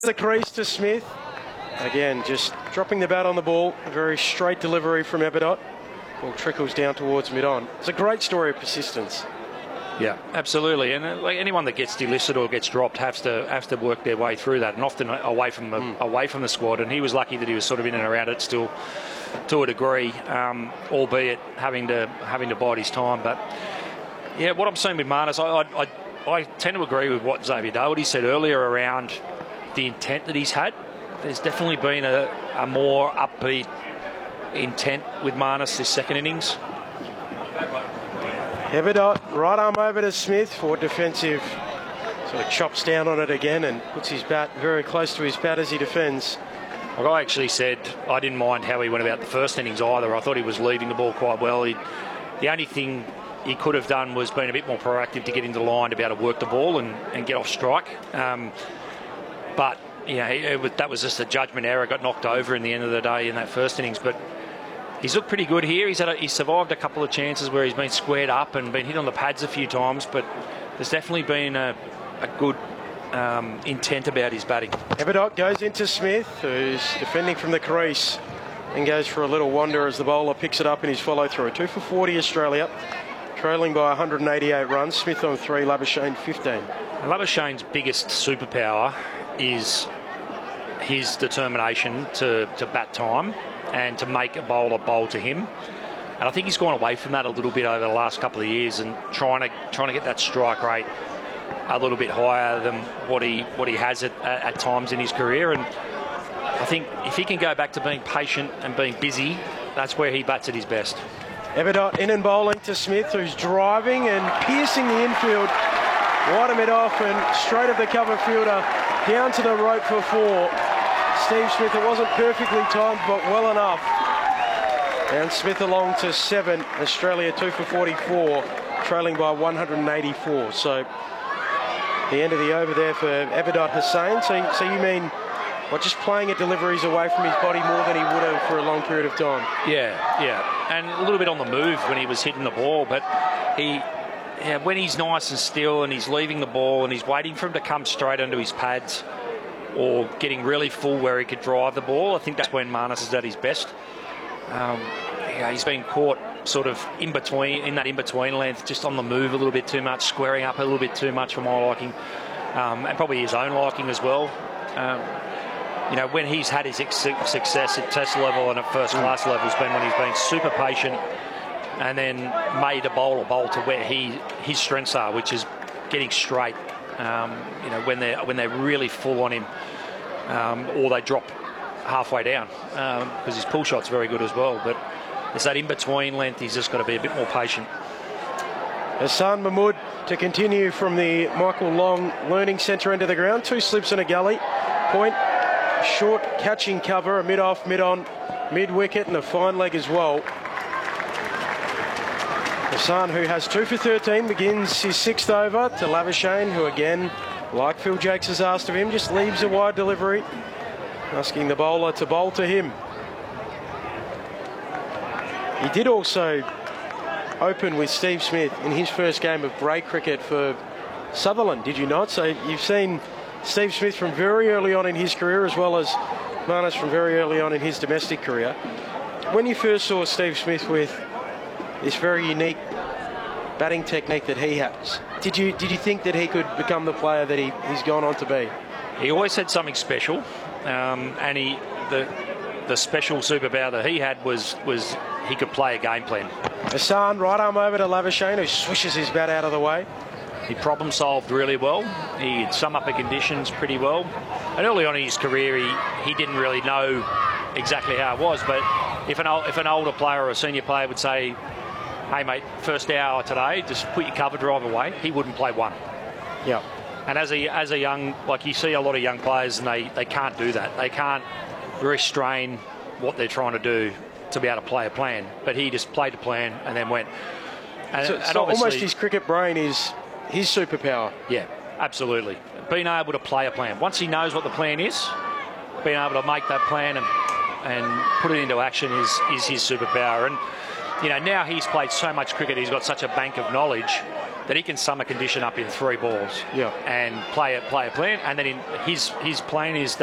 The crease to Smith. Again, just dropping the bat on the ball. A very straight delivery from Eberdot. Ball trickles down towards mid-on. It's a great story of persistence. Yeah, absolutely. And like anyone that gets delisted or gets dropped has to work their way through that, and often away from the squad. And he was lucky that he was sort of in and around it still, to a degree, albeit having to bide his time. But yeah, what I'm seeing with Marnus, I tend to agree with what Xavier Doherty said earlier around the intent that he's had. There's definitely been a more upbeat intent with Marnus this second innings. Eberdot, right arm over to Smith for defensive. Sort of chops down on it again and puts his bat very close to his bat as he defends. Like I actually said, I didn't mind how he went about the first innings either. I thought he was leaving the ball quite well. The only thing he could have done was been a bit more proactive to get into the line to be able to work the ball and get off strike. But yeah, that was just a judgment error. Got knocked over in the end of the day in that first innings. But he's looked pretty good here. He's survived a couple of chances where he's been squared up and been hit on the pads a few times. But there's definitely been a good intent about his batting. Eberdot goes into Smith, who's defending from the crease, and goes for a little wander as the bowler picks it up in his follow-through. 2 for 40 Australia, trailing by 188 runs. Smith on 3, Labuschagne 15. Labuschagne's biggest superpower is his determination to bat time and to make a bowler bowl to him. And I think he's gone away from that a little bit over the last couple of years and trying to get that strike rate a little bit higher than what he has at times in his career. And I think if he can go back to being patient and being busy, that's where he bats at his best. Eberdot in and bowling to Smith, who's driving and piercing the infield. Wide mid-off and straight of the cover fielder down to the rope for 4. Steve Smith, it wasn't perfectly timed, but well enough. And Smith along to 7. Australia 2 for 44, trailing by 184. So the end of the over there for Eberdot Hussain. So you mean, well, just playing at deliveries away from his body more than he would have for a long period of time? Yeah. And a little bit on the move when he was hitting the ball, but when he's nice and still and he's leaving the ball and he's waiting for him to come straight into his pads or getting really full where he could drive the ball, I think that's when Marnus is at his best. He's been caught sort of in that in-between length, just on the move a little bit too much, squaring up a little bit too much for my liking, and probably his own liking as well. When he's had his success at test level and at first class level has been when he's been super patient and then made a bowl to where his strengths are, which is getting straight. When they're really full on him, or they drop halfway down, because his pull shot's very good as well. But it's that in-between length. He's just got to be a bit more patient. Hassan Mahmood to continue from the Michael Long Learning Centre end of the ground. 2 slips and a gully. Point, short catching cover, a mid-off, mid-on, mid-wicket, and a fine leg as well. Hassan, who has 2 for 13, begins his 6th over to Labuschagne, who again, like Phil Jakes has asked of him, just leaves a wide delivery, asking the bowler to bowl to him. He did also open with Steve Smith in his first game of break cricket for Sutherland, did you not? So you've seen Steve Smith from very early on in his career, as well as Marnus from very early on in his domestic career. When you first saw Steve Smith with this very unique batting technique that he has, did you think that he could become the player that he's gone on to be? He always had something special, and the special superpower that he had was he could play a game plan. Hassan, right arm over to Labuschagne, who swishes his bat out of the way. He problem solved really well. He'd sum up the conditions pretty well. And early on in his career, he didn't really know exactly how it was. But if an older player or a senior player would say, "Hey mate, first hour today, just put your cover drive away," he wouldn't play one. Yeah. And as a young, like you see a lot of young players, and they can't do that. They can't restrain what they're trying to do to be able to play a plan. But he just played the plan and then went. And, so almost his cricket brain is his superpower. Yeah, absolutely. Being able to play a plan. Once he knows what the plan is, being able to make that plan and put it into action is his superpower. And now he's played so much cricket, he's got such a bank of knowledge that he can sum a condition up in 3 balls Yeah. and play a plan. And then his plan is